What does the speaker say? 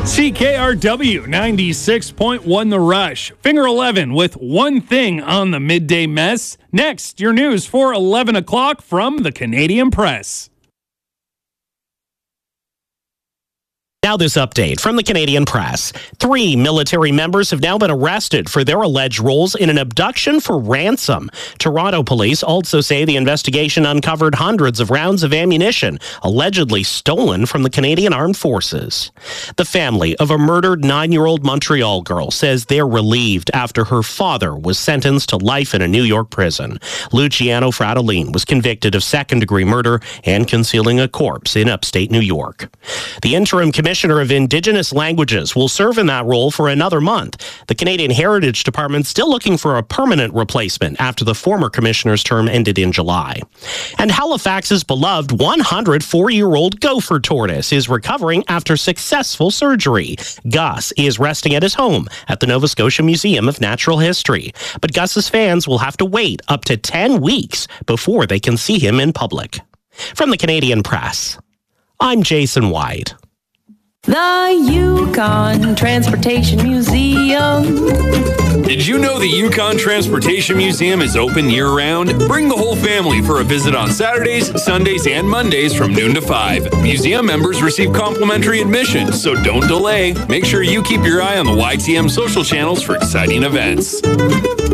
CKRW 96.1 The Rush. Finger 11 with one thing on the midday mess. Next, your news for 11 o'clock from the Canadian Press. Now this update from the Canadian Press. 3 military members have now been arrested for their alleged roles in an abduction for ransom. Toronto police also say the investigation uncovered hundreds of rounds of ammunition allegedly stolen from the Canadian Armed Forces. The family of a murdered 9-year-old Montreal girl says they're relieved after her father was sentenced to life in a New York prison. Luciano Fratellin was convicted of second-degree murder and concealing a corpse in upstate New York. The interim Commissioner of Indigenous Languages will serve in that role for another month. The Canadian Heritage Department still looking for a permanent replacement after the former commissioner's term ended in July. And Halifax's beloved 104-year-old gopher tortoise is recovering after successful surgery. Gus is resting at his home at the Nova Scotia Museum of Natural History. But Gus's fans will have to wait up to 10 weeks before they can see him in public. From the Canadian Press, I'm Jason White. The Yukon Transportation Museum. Did you know the Yukon Transportation Museum is open year-round? Bring the whole family for a visit on Saturdays, Sundays, and Mondays from noon to 5. Museum members receive complimentary admission, so don't delay. Make sure you keep your eye on the YTM social channels for exciting events.